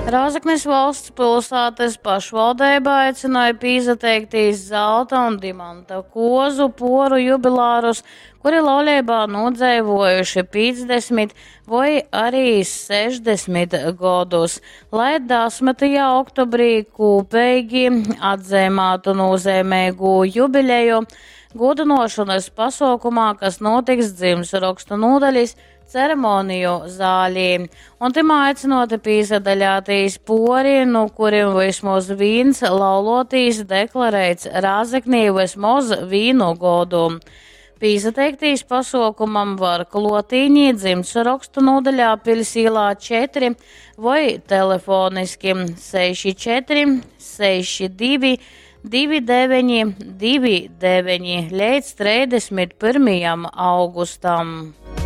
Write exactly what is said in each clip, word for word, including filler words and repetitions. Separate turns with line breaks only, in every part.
Rāzaknis valsts pilsētas pašvaldība aicināja pīzateiktīs zelta un dimanta kozu poru jubilārus, kuri laulībā nodzīvojuši piecdesmit vai arī sešdesmit gadus, lai desmitajā oktobrī kopīgi atzīmētu nozīmīgu jubileju godinošanas pasaukumā, kas notiks dzimšanas nodaļas ceremoniju zālī, un tim aicinoti pīsadaļātīs pori, no kuriem vismaz viens laulotīs deklarēts Rāzaknī vismaz vienu godu. Pīsateiktīs pasaukumam var klotīņī dzimšanas nodaļā Pilsīlā četri vai telefoniski seši četri seši divi divi deviņi divi deviņi līdz trīsdesmit pirmajam augustam.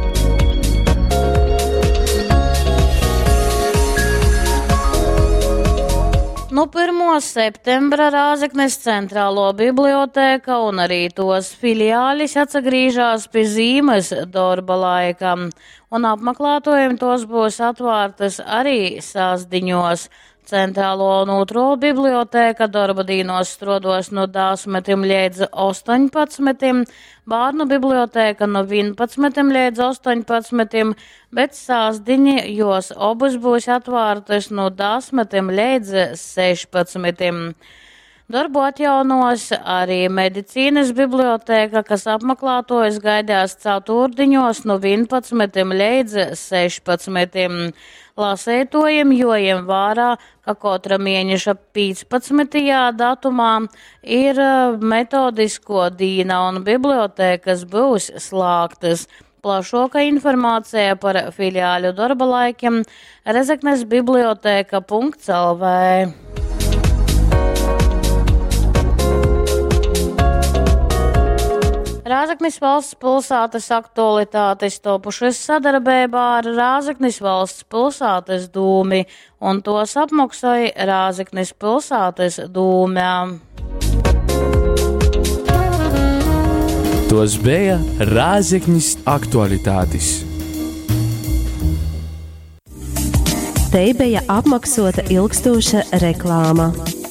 No pirmā septembra Rāzaknes centrālo bibliotēka un arī tos filiālis atsagrīžās pie zīmes darba laika, un apmeklētājiem tos būs atvērtas arī sāsdiņos. Centrālo un otro bibliotēka darba dīnos strodos no desmitim līdz ostoņpadsmitim, bērnu bibliotēka no vienpadsmitim līdz ostoņpadsmitim, bet sāsdiņi jos obus būs atvērtas no desmitim līdz sešpadsmitim. Darbu atjaunos arī medicīnas bibliotēka, kas apmeklētājus gaidās ceturtdiņos no vienpadsmitim līdz sešpadsmitim. Lasētojiem jojiem vārā, ka katra mēneša piecpadsmitajā datumā ir metodisko dīna un bibliotēkas būs slēgtas. Plašāka informācija par filiāļu darba laikiem rezeknes bibliotēka punkts el vē. Rāzaknis valsts pilsētas aktualitātes topušas sadarbībā ar Rāzaknis valsts pilsētas dūmi, un tos apmaksāja Rāzaknis pilsētas dūmē.
Tos bija Rāzaknis aktualitātes.
Te bija apmaksāta ilgstoša reklāma.